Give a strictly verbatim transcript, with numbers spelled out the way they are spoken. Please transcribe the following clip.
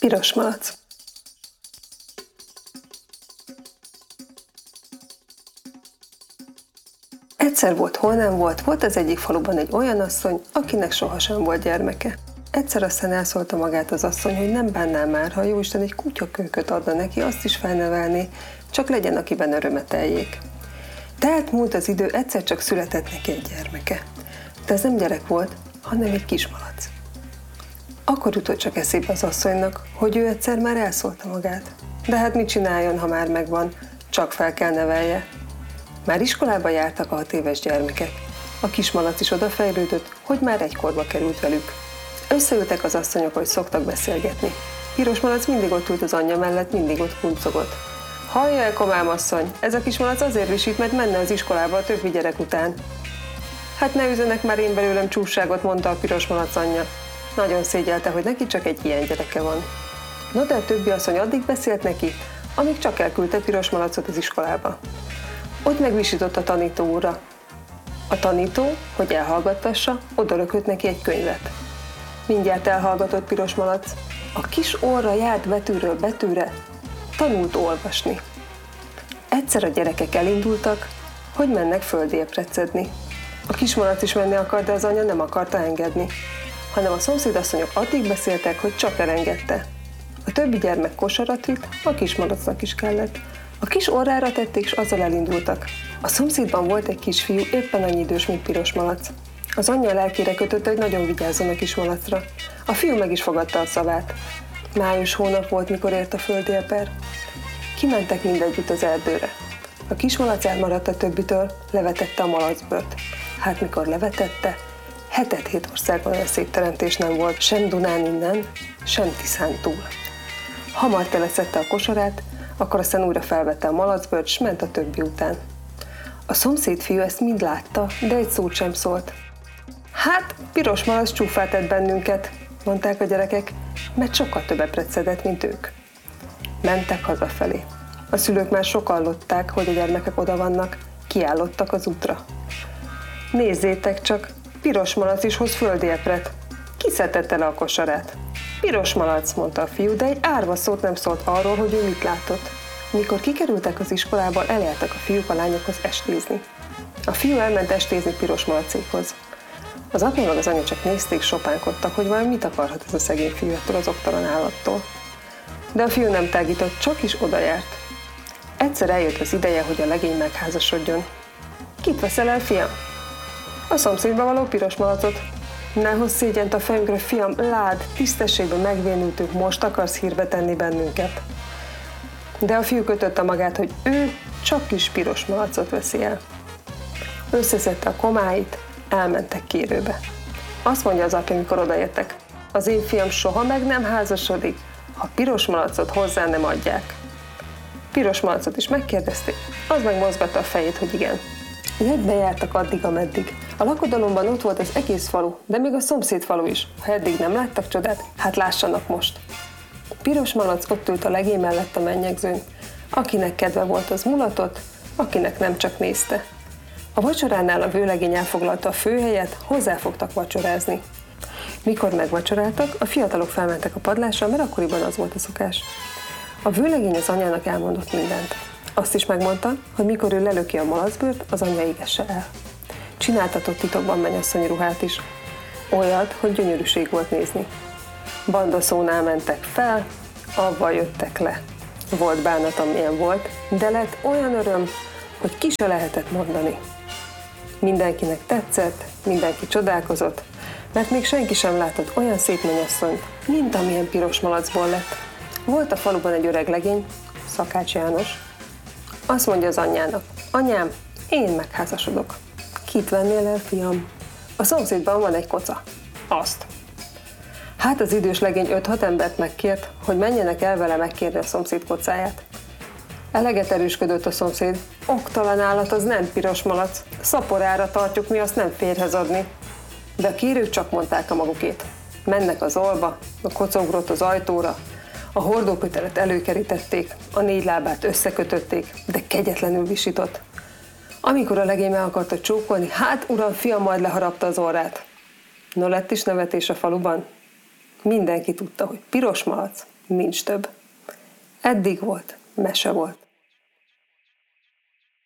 Piros malac. Egyszer volt, hol nem volt, volt az egyik faluban egy olyan asszony, akinek sohasem volt gyermeke. Egyszer aztán elszólta magát az asszony, hogy nem bánná már, ha jóisten egy kutyakölyköt adna neki, azt is felnevelné, csak legyen, akiben örömet eljék. Tehát múlt az idő, egyszer csak született neki egy gyermeke. De ez nem gyerek volt, hanem egy kismalac. Akkor jutott csak eszébe az asszonynak, hogy ő egyszer már elszólta magát. De hát mit csináljon, ha már megvan, csak fel kell nevelje. Már iskolába jártak a hat éves gyermekek. A kismalac is odafejlődött, hogy már egykorba került velük. Összeültek az asszonyok, hogy szoktak beszélgetni. Piros malac mindig ott ült az anyja mellett, mindig ott kuncogott. Hallja el, komám asszony, ez a kismalac azért visít, mert menne az iskolába a többi gyerek után. Hát ne üzenek már én belőlem csúfságot, mondta a piros malac anyja. Nagyon szégyelte, hogy neki csak egy ilyen gyereke van. No, de a többi asszony addig beszélt neki, amíg csak elküldte piros malacot az iskolába. Ott megvisított a tanító úrra. A tanító, hogy elhallgattassa, odalökött neki egy könyvet. Mindjárt elhallgatott piros malac. A kis orra járt betűről betűre, tanult olvasni. Egyszer a gyerekek elindultak, hogy mennek földél precedni. A kismalac is menni akart, de az anya nem akarta engedni, hanem a szomszédasszonyok addig beszéltek, hogy csak elengedte. A többi gyermek kosarat vitt, a kismalacnak is kellett. A kis orrára tették, és azzal elindultak. A szomszédban volt egy kisfiú, éppen annyi idős, mint piros malac. Az anyja lelkére kötötte, hogy nagyon vigyázzon a kismalacra. A fiú meg is fogadta a szavát. Május hónap volt, mikor ért a földélper. Kimentek mindegyütt az erdőre. A kismalac elmaradt a többitől, levetette a malacbört. Hát mikor levetette, hetet hét országban olyan szép teremtés nem volt, sem Dunán innen, sem Tiszán túl. Hamar teleszette a kosarát, akkor aztán újra felvette a malacbört, s ment a többi után. A szomszéd fiú ezt mind látta, de egy szót sem szólt. Hát, piros malac csúfát tett bennünket, mondták a gyerekek, mert sokkal többet precedett, mint ők. Mentek hazafelé. A szülők már sokallották, hogy a gyermekek oda vannak, kiállottak az útra. Nézzétek csak, piros malac is hoz földélpret. Ki szedte le a kosarát? Piros malac, mondta a fiú, de egy árva szót nem szólt arról, hogy ő mit látott. Mikor kikerültek az iskolából, eljártak a fiúk a lányokhoz estézni. A fiú elment estézni piros malacékhoz. Az apja meg az anya csak nézték, sopánkodtak, hogy vajon mit akarhat ez a szegény fiú ettől az oktalan állattól. De a fiú nem tágított, csak is odajárt. Egyszer eljött az ideje, hogy a legény megházasodjon. Kit veszel el, fiam? A szomszédba való piros malacot. Ne hozz szégyent a fejünkre, fiam, lád, tisztességben megvénültünk, most akarsz hírbe tenni bennünket. De a fiú kötötte magát, hogy ő csak kis piros malacot veszi el. Összeszedte a komáit, elmentek kérőbe. Azt mondja az apja, amikor odaértek. Az én fiam soha meg nem házasodik, ha piros malacot hozzá nem adják. Piros malacot is megkérdezték, az megmozgatta a fejét, hogy igen. Jegybe jártak addig, ameddig. A lakodalomban ott volt az egész falu, de még a szomszéd falu is. Ha eddig nem láttak csodát, hát lássanak most. Piros malac ott ült a legény mellett a mennyegzőn. Akinek kedve volt, az mulatott, akinek nem, csak nézte. A vacsoránál a vőlegény elfoglalta a főhelyet, hozzáfogtak vacsorázni. Mikor megvacsoráltak, a fiatalok felmentek a padlásra, mert akkoriban az volt a szokás. A vőlegény az anyjának elmondott mindent. Azt is megmondta, hogy mikor ő lelöki a malacbőrt, az anyja égesse el. Csináltatott titokban mennyasszonyi ruhát is. Olyat, hogy gyönyörűség volt nézni. Bandaszónál mentek fel, avval jöttek le. Volt bánat, amilyen volt, de lett olyan öröm, hogy ki se lehetett mondani. Mindenkinek tetszett, mindenki csodálkozott, mert még senki sem látott olyan szép mennyasszonyt, mint amilyen piros malacból lett. Volt a faluban egy öreg legény, Szakács János. Azt mondja az anyjának, anyám, én megházasodok. Kit vennél el, fiam? A szomszédban van egy koca. Azt. Hát az idős legény öt-hat embert megkért, hogy menjenek el vele megkérni a szomszéd kocáját. Eleget erősködött a szomszéd. Oktalan állat, az nem piros malac. Szaporára tartjuk, mi azt nem férjhez adni. De a kérők csak mondták a magukét. Mennek az olba, a koca ugrott az ajtóra, a hordókötelet előkerítették, a négy lábát összekötötték, de kegyetlenül visított. Amikor a legény meg akarta csókolni, hát uram, fiam, majd leharapta az orrát. No, lett is nevetés a faluban. Mindenki tudta, hogy piros malac, nincs több. Eddig volt, mese volt.